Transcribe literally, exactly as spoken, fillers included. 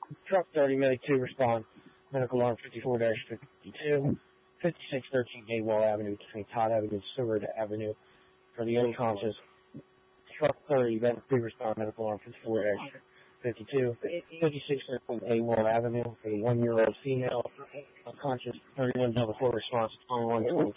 Truck thirty, Medic two, respond. Medical alarm fifty-four fifty-two, fifty-six thirteen Gaywall Avenue between Todd Avenue and Seward Avenue for the unconscious. Truck thirty, Medic three, respond. Medical alarm fifty-four fifty-two, fifty-six thirteen Gaywall Avenue for the one-year-old female unconscious. thirty-one double four response, twenty-one twenty.